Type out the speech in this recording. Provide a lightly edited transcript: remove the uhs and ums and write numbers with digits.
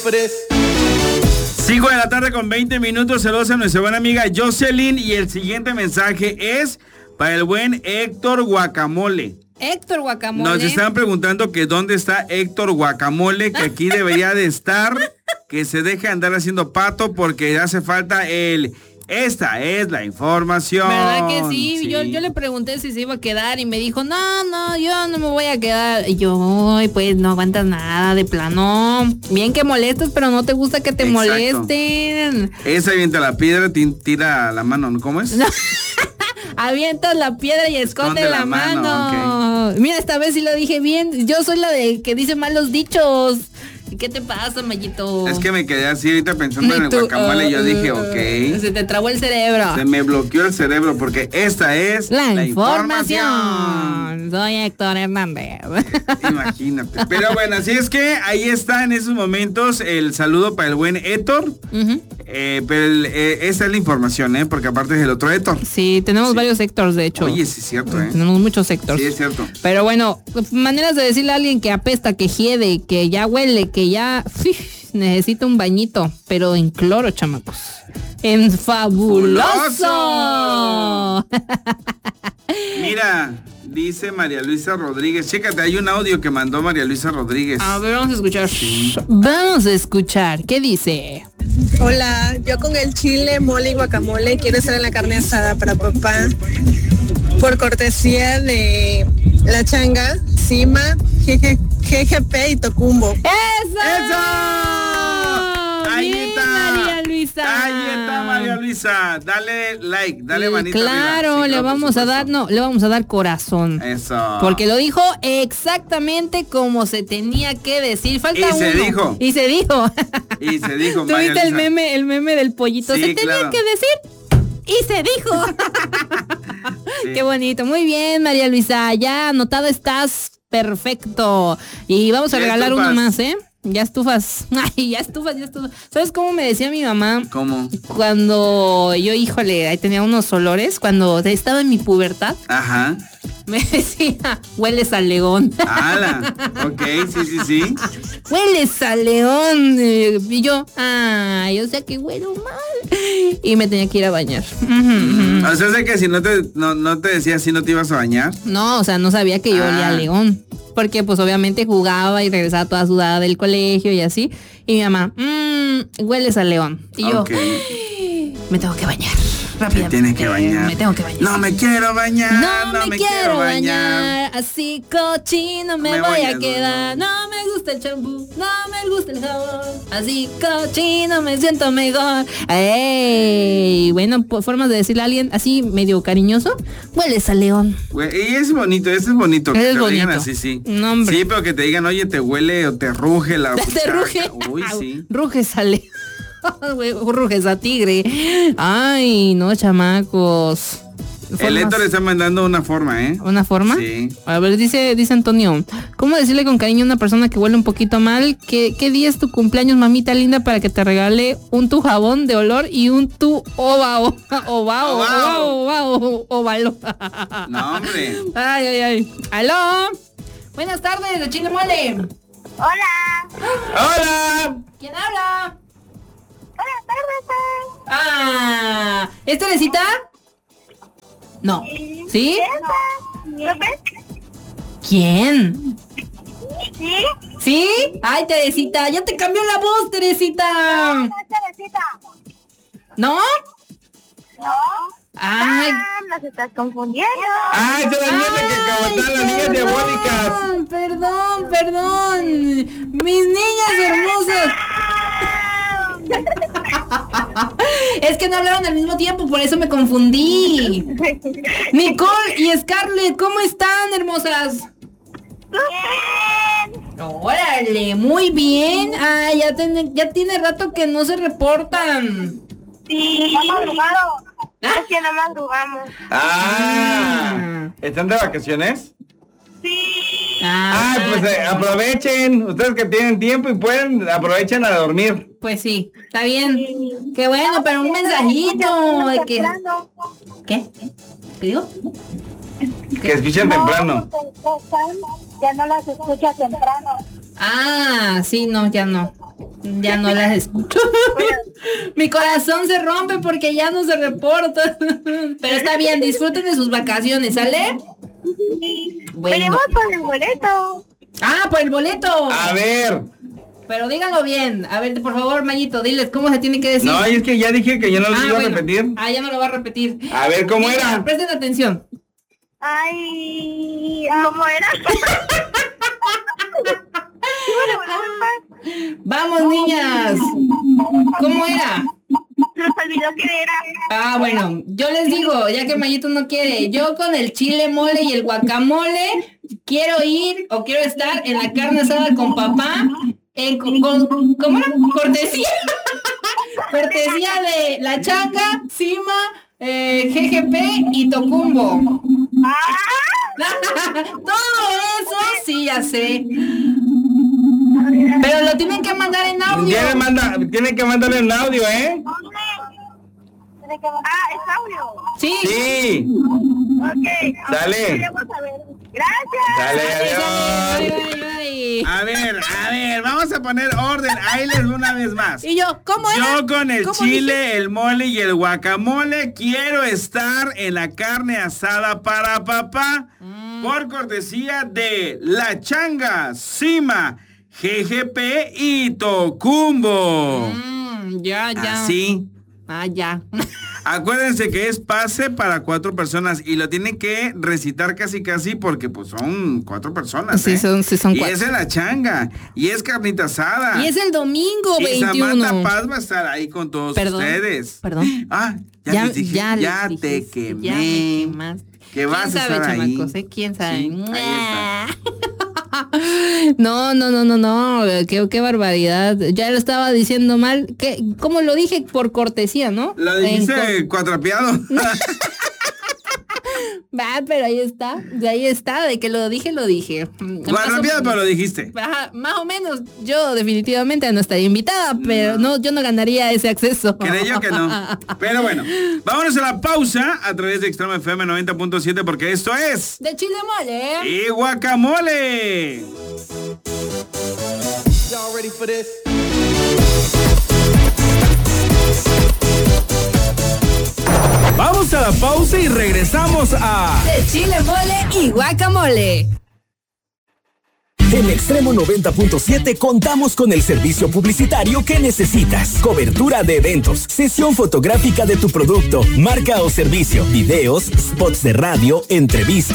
5 de la tarde con 20 minutos. Saludos a nuestra buena amiga Jocelyn. Y el siguiente mensaje es para el buen Héctor Guacamole. Héctor Guacamole. Nos están preguntando que dónde está Héctor Guacamole, que aquí debería de estar, que se deje andar haciendo pato porque hace falta el... Esta es la información. ¿Verdad que sí? Sí. Yo le pregunté si se iba a quedar y me dijo, no, yo no me voy a quedar. Y yo, pues no aguantas nada, de plano. Bien que molestas, pero no te gusta que te molesten. Esa avienta la piedra, tira la mano, ¿cómo es? No. Avientas la piedra y esconde la mano. Okay. Mira, esta vez sí lo dije bien. Yo soy la de que dice mal los dichos. ¿Qué te pasa, Mayito? Es que me quedé así ahorita pensando en el guacamole y yo dije, ok. Se te trabó el cerebro. Se me bloqueó el cerebro porque esta es la información. Soy Héctor Hernández. Imagínate. Pero bueno, así es que ahí está en esos momentos el saludo para el buen Héctor. Pero esta es la información, porque aparte es el otro Héctor. Sí, tenemos varios Héctors, de hecho. Oye, sí es cierto, Tenemos muchos Héctors. Sí, es cierto. Pero bueno, maneras de decirle a alguien que apesta, que hiede, que ya huele, que ya necesita un bañito, pero en cloro, chamacos. En fabuloso. Mira, dice María Luisa Rodríguez. Chécate, hay un audio que mandó María Luisa Rodríguez. A ver, vamos a escuchar. Sí. Vamos a escuchar. ¿Qué dice? Hola, yo con el chile, mole y guacamole quiero estar en la carne asada para papá. Por cortesía de La Changa, Cima, GGP y Tocumbo. ¡Eso! Ahí bien, está. María Luisa. Ahí está, María Luisa. Dale like, dale manita. Claro, le vamos a dar corazón. Eso. Porque lo dijo exactamente como se tenía que decir. Falta uno. Y se dijo. ¿Tuviste el meme del pollito? Sí, se tenía que decir. Y se dijo. Sí. Qué bonito. Muy bien, María Luisa. Ya anotado estás. Perfecto. Y vamos a regalar uno más, Ya estufas. Ay, ya estufas. ¿Sabes cómo me decía mi mamá? ¿Cómo? Cuando yo, ahí tenía unos olores. Cuando estaba en mi pubertad. Ajá. Me decía, hueles a león. ¡Hala! Ok, sí. Hueles a león. Y yo, o sea que huelo mal. Y me tenía que ir a bañar. O sea, sé que si no te decía así, ¿no te ibas a bañar? No, o sea, no sabía que yo olía a león. Porque pues obviamente jugaba y regresaba toda sudada del colegio y así. Y mi mamá, hueles a león. Y yo, me tengo que bañar. Rápidamente. Tienes que bañar. Me tengo que bañar. No me quiero bañar. No me quiero bañar. Así cochino me voy a quedar. No me gusta el champú. No me gusta el jabón. Así cochino me siento mejor. Ey, bueno, formas de decirle a alguien así medio cariñoso. Hueles a león. Y es bonito, que te bonito. Digan así, sí. No, hombre. Sí, pero que te digan, oye, te huele o te ruge la ¿Te ruge? Uy, sí. Ruges a león. Ruges a tigre. Ay, no, chamacos. El Héctor le está mandando una forma, ¿Una forma? Sí. A ver, dice Antonio, ¿cómo decirle con cariño a una persona que huele un poquito mal? ¿Qué día es tu cumpleaños, mamita linda, para que te regale un tu jabón de olor y un tu ovalo? No, hombre. Ay. ¿Aló? Buenas tardes, de Chile Mole. Hola. ¿Quién habla? Buenas tardes. ¿Es Teresita? No. ¿Sí? ¿Quién? ¿Sí? ¿Sí? Ay, Teresita, ya te cambió la voz, Teresita. No, Teresita. ¿No? No. Ay. Nos estás confundiendo. Ay, son las niñas que acaban las niñas diabólicas. Perdón. Mis niñas hermosas. Es que no hablaron al mismo tiempo, por eso me confundí. Nicole y Scarlett, ¿cómo están, hermosas? Bien. Órale, muy bien. Ay, ya tiene rato que no se reportan. Sí, no madrugado. Es que no madrugamos. ¿Están de vacaciones? Sí. Pues aprovechen, ustedes que tienen tiempo y pueden, aprovechen a dormir. Pues sí, está bien. Qué bueno, pero un mensajito de que... ¿Qué? ¿Qué digo? Que escuchen temprano. Ya no las escucha temprano. Ah, sí, no, ya no. Ya no las escucho. Mi corazón se rompe porque ya no se reporta. Pero está bien, disfruten de sus vacaciones, ¿sale? Bueno. Venimos por el boleto. Ah, por el boleto. A ver. Pero díganlo bien. A ver, por favor, Mayito, diles cómo se tiene que decir. No, es que ya dije que yo no lo iba a repetir. Ah, ya no lo va a repetir. A ver, ¿cómo era? Presten atención. Ay, ¿cómo era? Vamos, niñas. ¿Cómo era? Se nos olvidó que era. Ah, bueno, yo les digo, ya que Mayito no quiere, yo con el chile mole y el guacamole quiero ir o quiero estar en la carne asada con papá ¿cómo era? Cortesía. Cortesía de La Changa, Cima, GGP y Tocumbo. Todo eso sí, ya sé. Pero lo tienen que mandar en audio. Tienen que mandarle en audio, ¿eh? ¿Es audio? Sí. Sí. Ok. Dale. Gracias. Dale, adiós. Ay. A ver, vamos a poner orden. Ahí les voy una vez más. Y yo, ¿cómo era? Yo con el ¿Cómo chile, dije? el mole y el guacamole quiero estar en la carne asada para papá por cortesía de La Changa, Cima, GGP y Tocumbo. Ya. Así. Ah, ya. Acuérdense que es pase para 4 personas y lo tienen que recitar casi porque pues son 4 personas. Sí, son y 4. es en La Changa y es carnita asada. Y es el domingo y 21. Samantha Paz va a estar ahí con todos ustedes. Perdón. Ah, ya les dije, ya les te dije, quemé. ya me quemaste. Que vas ¿Quién a sabe, estar ahí. chamacos? ¿Quién sabe? Sí, ahí No, qué barbaridad. Ya lo estaba diciendo mal. ¿Cómo lo dije? Por cortesía, ¿no? Lo dijiste cuatrapeado. Va, pero ahí está, de que lo dije. Cuatrapeado, pero lo dijiste. Ajá, más o menos, yo definitivamente no estaría invitada, pero no, yo no ganaría ese acceso. Creo yo que no. Pero bueno, vámonos a la pausa a través de Extreme FM 90.7 porque esto es... De chile mole. Y guacamole. Y'all ready for this? Vamos a la pausa y regresamos a De chile mole y guacamole. En Extremo 90.7 contamos con el servicio publicitario que necesitas. Cobertura de eventos, sesión fotográfica de tu producto, marca o servicio, videos, spots de radio, entrevistas.